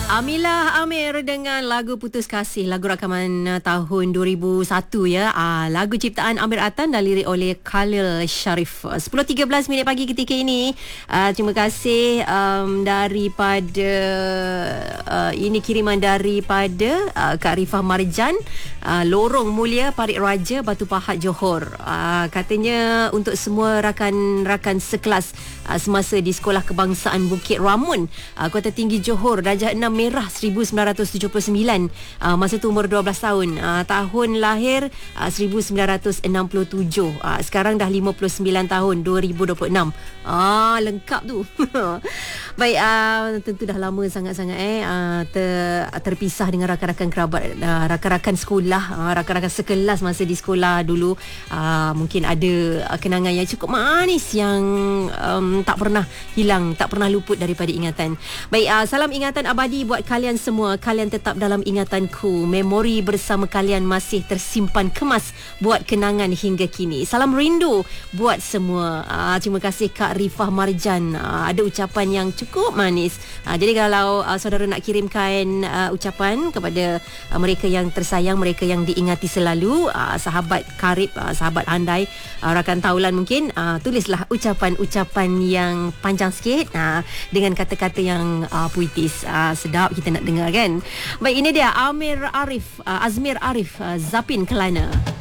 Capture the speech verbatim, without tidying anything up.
Amila Amir dengan lagu Putus Kasih, lagu rakaman uh, tahun dua ribu satu ya. Uh, lagu ciptaan Amir Atan dan lirik oleh Khalil Sharif. Uh, sepuluh tiga belas minit pagi ketika ini. Uh, terima kasih um, daripada uh, ini kiriman daripada uh, Kak Rifah Marjan, uh, Lorong Mulia, Parit Raja, Batu Pahat, Johor. Uh, katanya untuk semua rakan-rakan sekelas uh, semasa di Sekolah Kebangsaan Bukit Ramun, uh, Kota Tinggi Johor, Darjah enam Merah seribu sembilan ratus tujuh puluh sembilan. uh, Masa tu umur dua belas tahun. uh, Tahun lahir uh, seribu sembilan ratus enam puluh tujuh. uh, Sekarang dah lima puluh sembilan tahun, dua ribu dua puluh enam. Ah, lengkap tu. Baik, uh, tentu dah lama sangat-sangat eh uh, ter, terpisah dengan rakan-rakan kerabat, uh, rakan-rakan sekolah, uh, rakan-rakan sekelas masa di sekolah dulu. uh, Mungkin ada uh, kenangan yang cukup manis yang um, tak pernah hilang, tak pernah luput daripada ingatan. Baik, uh, salam ingatan abadi buat kalian semua. Kalian tetap dalam ingatanku. Memori bersama kalian masih tersimpan kemas buat kenangan hingga kini. Salam rindu buat semua. uh, Terima kasih Kak Rifah Marjan. uh, Ada ucapan yang cukup manis. uh, Jadi kalau uh, saudara nak kirimkan uh, ucapan kepada uh, mereka yang tersayang, mereka yang diingati selalu, uh, sahabat karib, uh, sahabat handai, uh, rakan taulan mungkin, uh, tulislah ucapan-ucapan yang panjang sikit, uh, dengan kata-kata yang uh, puitis. uh, Sedap kita nak dengar kan. Baik, ini dia Amir Arif, uh, Azmir Arif, uh, Zapin Kelana.